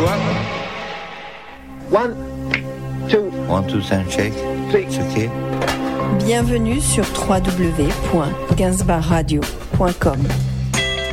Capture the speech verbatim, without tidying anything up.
quoi? One, two, One, two, and shake. three. It's okay. Bienvenue sur w w w point gainsbourg radio point com.